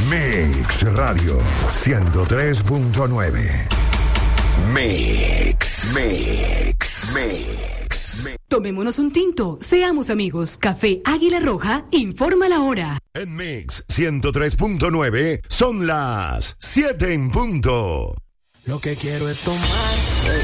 Mix Radio 103.9. Mix. Tomémonos un tinto, seamos amigos. Café Águila Roja informa la hora. En Mix 103.9 son las 7 en punto. Lo que quiero es tomar